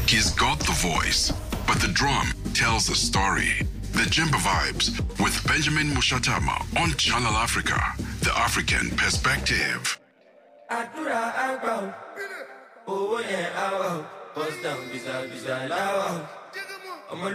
He's got the voice, but the drum tells the story. The Jimba Vibes with Benjamin Mushatama on Channel Africa, the African perspective. Oh yeah, bust down, bizarre, bizarre,